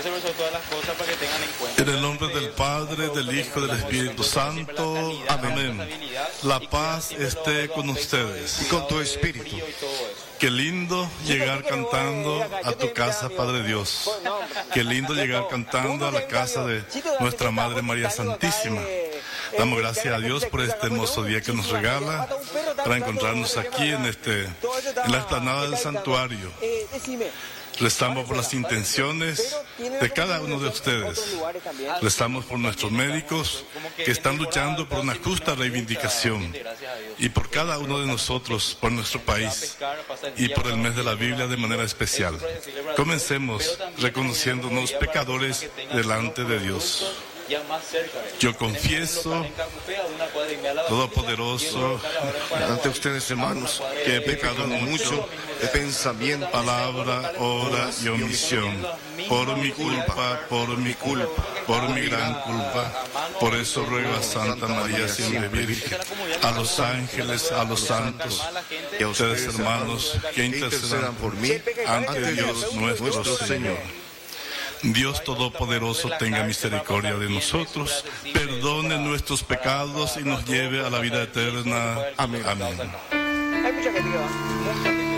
En el nombre del Padre, del Hijo y del Espíritu Santo. Amén. La paz esté con ustedes. Y con tu espíritu. Qué lindo llegar cantando a tu casa, Padre Dios. Qué lindo llegar cantando a la casa de nuestra Madre María Santísima. Damos gracias a Dios por este hermoso día que nos regala para encontrarnos aquí en la explanada del santuario. Rezamos por las intenciones de cada uno de ustedes. Rezamos por nuestros médicos que están luchando por una justa reivindicación y por cada uno de nosotros, por nuestro país y por el mes de la Biblia de manera especial. Comencemos reconociéndonos pecadores delante de Dios. Yo confieso, Todopoderoso, ante ustedes, hermanos, que he pecado mucho de pensamiento, palabra, obra y omisión, por mi culpa, por mi gran culpa. Por eso ruego a Santa María siempre Virgen, a los ángeles, a los santos, y a ustedes, hermanos, que intercedan por mí ante Dios nuestro Señor. Dios Todopoderoso tenga misericordia de nosotros, perdone nuestros pecados y nos lleve a la vida eterna. Amén. Amén.